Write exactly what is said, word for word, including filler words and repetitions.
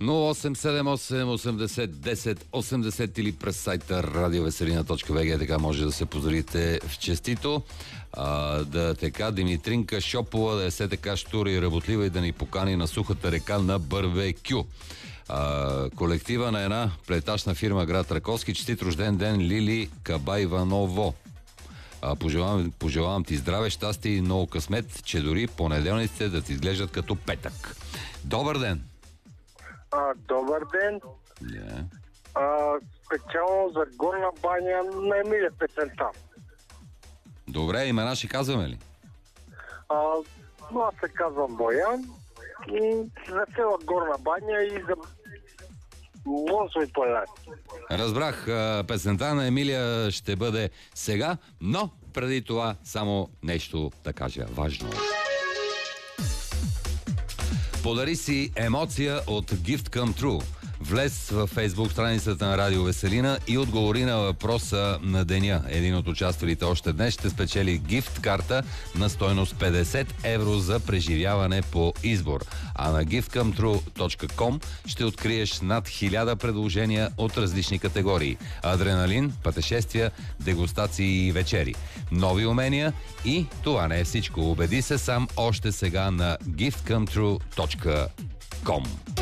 нула осем седем осем осемдесет десет осемдесет или през сайта радиовеселина точка би джи. Така може да се поздравите в честито. А, да така Димитринка Шопова да е се така штура и работлива и да ни покани на сухата река на барбекю. А, колектива на една плетачна фирма град Раковски. Честит рожден ден, Лили Кабайваново. А, пожелавам, пожелавам ти здраве, щастие и много късмет, че дори понеделниците да ти изглеждат като петък. Добър ден! А, добър ден! Yeah. А, специално за Горна баня на Емилия песента. Добре, имена ще казваме ли? А, аз се казвам Боян и за цела Горна баня и за Монсо и Полян. Разбрах, песента на Емилия ще бъде сега, но преди това само нещо да кажа важно. Подари си емоция от Gift Come True. Влез във фейсбук страницата на Радио Веселина и отговори на въпроса на деня. Един от участвалите още днес ще спечели гифт карта на стойност петдесет евро за преживяване по избор. А на gift come true точка com ще откриеш над хиляда предложения от различни категории. Адреналин, пътешествия, дегустации и вечери. Нови умения и това не е всичко. Убеди се сам още сега на gift come true точка com.